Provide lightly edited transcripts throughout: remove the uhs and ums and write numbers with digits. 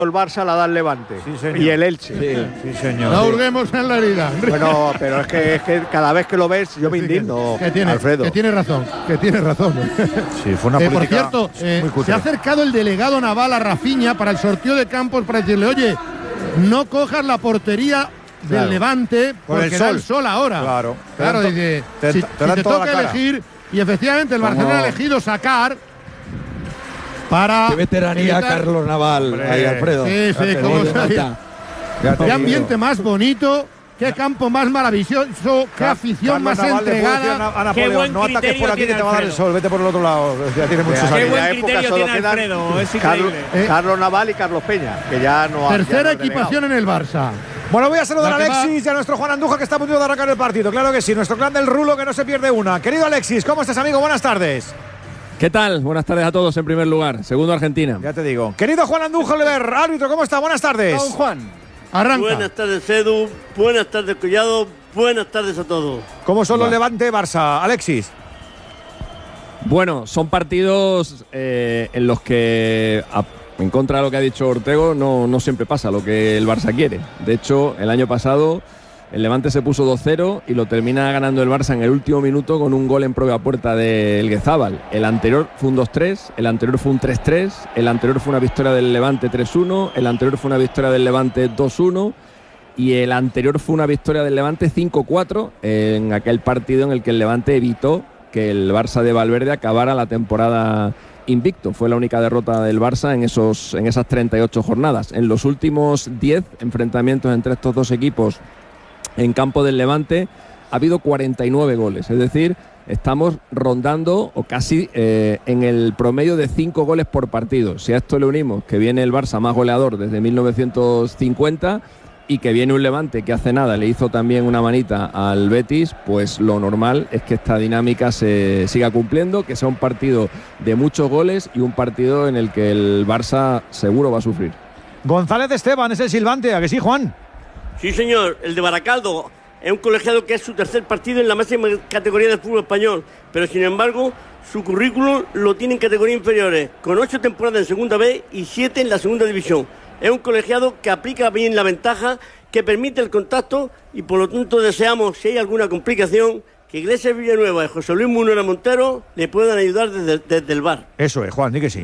el Barça la da el Levante y el Elche. Sí, señor. No hurguemos en la herida. Bueno, pero es que cada vez que lo ves yo me indigno, Alfredo. Que tiene razón. Sí, fue una política por cierto, se ha acercado el delegado naval a Rafinha para el sorteo de campos para decirle, oye, no cojas la portería del Levante porque da el sol ahora. Claro, dice, si te toca elegir, y efectivamente el Barcelona ha elegido sacar para… Qué veteranía Carlos Naval, ahí, Alfredo. Sí, cómo sabía. Qué ambiente más bonito, qué campo más maravilloso, qué afición más entregada. Qué buen no ataques por aquí que te va a dar el sol, vete por el otro lado. Ya tiene muchos años. Qué buen criterio tiene Alfredo, es increíble. Carlos Naval y Carlos Peña, que ya no ha… Tercera equipación en el Barça. Bueno, voy a saludar a Alexis y a nuestro Juan Andújar, que está a punto de arrancar el partido. Claro que sí, nuestro clan del Rulo, que no se pierde una. Querido Alexis, ¿cómo estás, amigo? Buenas tardes. ¿Qué tal? Buenas tardes a todos en primer lugar. Segundo, Argentina. Ya te digo. Querido Juan Andújar, árbitro, ¿cómo está? Buenas tardes. Don Juan, arranca. Buenas tardes, Edu. Buenas tardes, Collado. Buenas tardes a todos. ¿Cómo son los Levante-Barça, Alexis? Bueno, son partidos en los que, en contra de lo que ha dicho Ortego, no siempre pasa lo que el Barça quiere. De hecho, el año pasado el Levante se puso 2-0 y lo termina ganando el Barça en el último minuto con un gol en propia puerta de Elguezábal. El anterior fue un 2-3, el anterior fue un 3-3, el anterior fue una victoria del Levante 3-1, el anterior fue una victoria del Levante 2-1 y el anterior fue una victoria del Levante 5-4 en aquel partido en el que el Levante evitó que el Barça de Valverde acabara la temporada invicto. Fue la única derrota del Barça en esas 38 jornadas. En los últimos 10 enfrentamientos entre estos dos equipos en campo del Levante ha habido 49 goles, es decir, estamos rondando o casi en el promedio de 5 goles por partido. Si a esto le unimos que viene el Barça más goleador desde 1950 y que viene un Levante que hace nada le hizo también una manita al Betis, pues lo normal es que esta dinámica se siga cumpliendo, que sea un partido de muchos goles y un partido en el que el Barça seguro va a sufrir. González Esteban es el silbante, ¿a que sí, Juan? Sí, señor, el de Baracaldo es un colegiado que es su tercer partido en la máxima categoría del fútbol español, pero sin embargo su currículum lo tiene en categorías inferiores, con 8 temporadas en segunda B y 7 en la segunda división. Es un colegiado que aplica bien la ventaja, que permite el contacto y por lo tanto deseamos, si hay alguna complicación, que Iglesias Villanueva y José Luis Munera Montero le puedan ayudar desde el bar. Eso es, Juan, di que sí.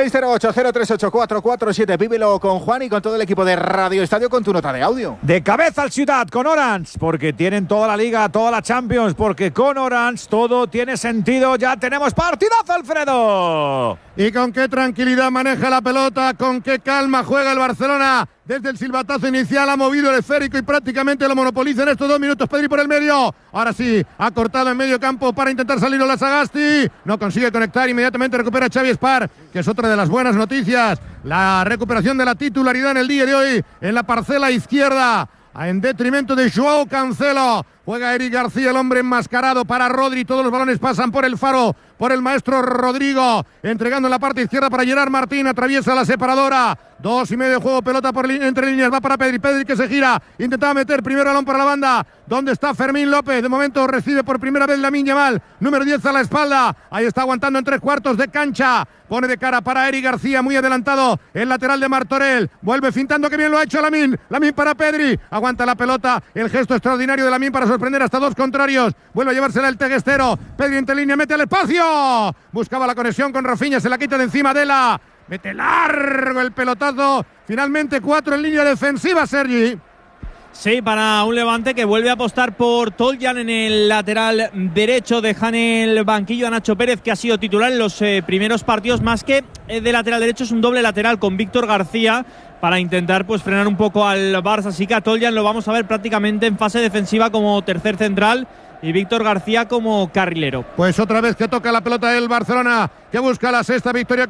608-038447. Vívelo con Juan y con todo el equipo de Radio Estadio con tu nota de audio. De cabeza al Ciudad con Orange, porque tienen toda la Liga, toda la Champions, porque con Orange todo tiene sentido. Ya tenemos partidazo, Alfredo. Y con qué tranquilidad maneja la pelota, con qué calma juega el Barcelona. Desde el silbatazo inicial ha movido el esférico y prácticamente lo monopoliza en estos 2 minutos. Pedri por el medio. Ahora sí, ha cortado en medio campo para intentar salir Ola Sagasti. No consigue conectar, inmediatamente recupera Xavi Espar, que es otra de las buenas noticias. La recuperación de la titularidad en el día de hoy en la parcela izquierda, en detrimento de Joao Cancelo. Juega Eric García, el hombre enmascarado para Rodri. Todos los balones pasan por el faro, por el maestro Rodrigo. Entregando en la parte izquierda para Gerard Martín. Atraviesa la separadora. 2,5 de juego, pelota entre líneas. Va para Pedri. Pedri que se gira. Intentaba meter primer balón para la banda. ¿Dónde está Fermín López? De momento recibe por primera vez Lamine Yamal. Número 10 a la espalda. Ahí está aguantando en 3/4 de cancha. Pone de cara para Eric García, muy adelantado. El lateral de Martorell. Vuelve fintando, que bien lo ha hecho Lamine. Lamine para Pedri. Aguanta la pelota. El gesto extraordinario de Lamine para sorprender hasta 2 contrarios. Vuelve a llevársela el teguestero. Pedri entre línea, mete al espacio. Buscaba la conexión con Rafinha, se la quita de encima de la. Mete largo el pelotazo. Finalmente 4 en línea defensiva, Sergi. Sí, para un Levante que vuelve a apostar por Toljan en el lateral derecho. Dejan el banquillo a Nacho Pérez, que ha sido titular en los primeros partidos. Más que de lateral derecho, es un doble lateral con Víctor García para intentar pues frenar un poco al Barça. Así que a Toljan lo vamos a ver prácticamente en fase defensiva como tercer central y Víctor García como carrilero. Pues otra vez que toca la pelota el Barcelona, que busca la quinta victoria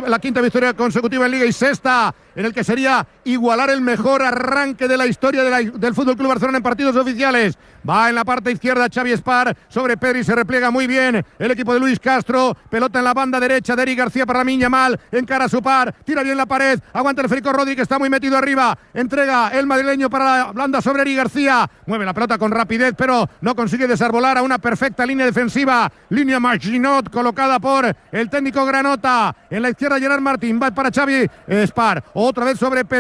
consecutiva en Liga y sexta, en el que sería igualar el mejor arranque de la historia del Fútbol Club Barcelona en partidos oficiales. Va en la parte izquierda Xavi Espar sobre Pedri, se repliega muy bien el equipo de Luis Castro. Pelota en la banda derecha de Eric García para Lamine Yamal, encara a su par, tira bien la pared, aguanta el Federico Rodri, que está muy metido arriba. Entrega el madrileño para la blanda sobre Eri García. Mueve la pelota con rapidez, pero no consigue desarbolar a una perfecta línea defensiva. Línea Marginot colocada por el técnico Granota. En la izquierda Gerard Martín. Va para Xavi Espar. Otra vez sobre